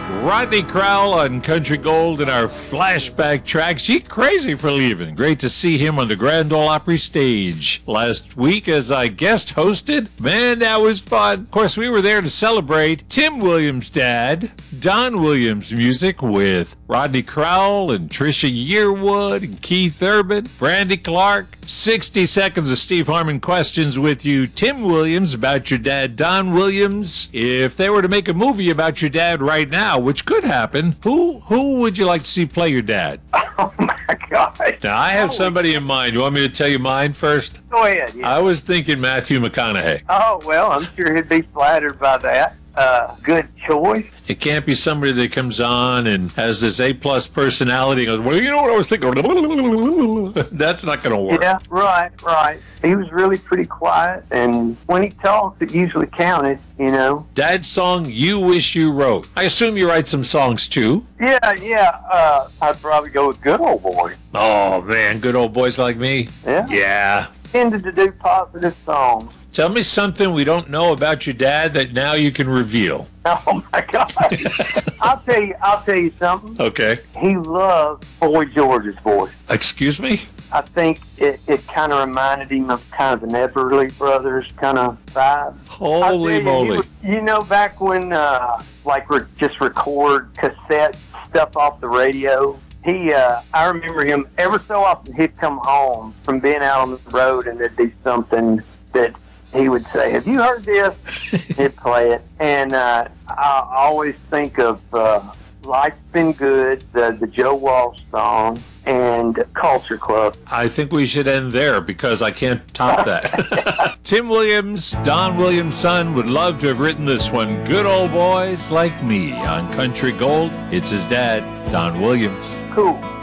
Rodney Crowell on Country Gold in our flashback track. She crazy for leaving. Great to see him on the Grand Ole Opry stage last week as I guest hosted. Man, that was fun. Of course, we were there to celebrate Tim Williams' dad, Don Williams' music with Rodney Crowell and Trisha Yearwood and Keith Urban, Brandy Clark. 60 seconds of Steve Harmon questions with you. Tim Williams about your dad, Don Williams. If they were to make a movie about your dad right now, which could happen, who would you like to see play your dad? Oh, my gosh. Now, I have somebody in mind. You want me to tell you mine first? Go ahead. Yeah. I was thinking Matthew McConaughey. Oh, well, I'm sure he'd be flattered by that. Good choice. It can't be somebody that comes on and has this A-plus personality and goes, well, you know what I was thinking? That's not going to work. Yeah, right. He was really pretty quiet, and when he talked, it usually counted, you know. Dad's song, You Wish You Wrote. I assume you write some songs, too? Yeah. I'd probably go with Good Old Boy. Oh, man, good old boys like me? Yeah. Tended to do positive songs. Tell me something we don't know about your dad that now you can reveal. Oh, my God. I'll tell you something. Okay. He loved Boy George's voice. Excuse me? I think it kind of reminded him of kind of an Everly Brothers kind of vibe. Holy moly. You know, back when, just record cassette stuff off the radio, I remember him every so often he'd come home from being out on the road and there'd be something that he would say, have you heard this? He'd play it. And I always think of Life's Been Good, the Joe Walsh song, and Culture Club. I think we should end there because I can't top that. Tim Williams, Don Williams' son, would love to have written this one, Good Old Boys Like Me, on Country Gold. It's his dad, Don Williams. Cool.